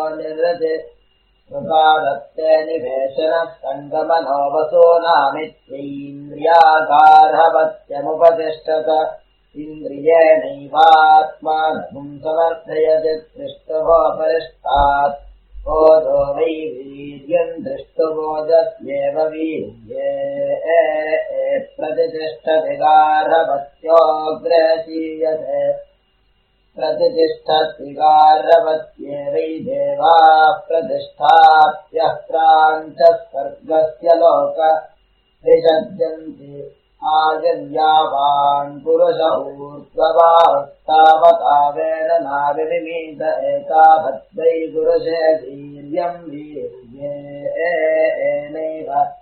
निर्रते कृपादत्ते निवेशनः सङ्गमनोवसो नामित्यैन्द्रियागार्हवत्यमुपतिष्ठत इन्द्रियेणैवात्मानं समर्थयति दृष्टुवोपरिष्टात् बोधो वै वीर्यम् दृष्टुबोधस्येव वीर्ये प्रतिष्ठति गार्हवत्योऽग्रहीयते प्रतिष्ठत्तिगार्हवत्येवै देवाः प्रतिष्ठाप्यः क्रान्तः स्वर्गस्य लोक विसज्जन्ति आजन्यावान् पुरुष ऊर्ध्ववास्तावतावेन नाविमीत एतावद्वै पुरुषे वीर्यम् वीर्येणैव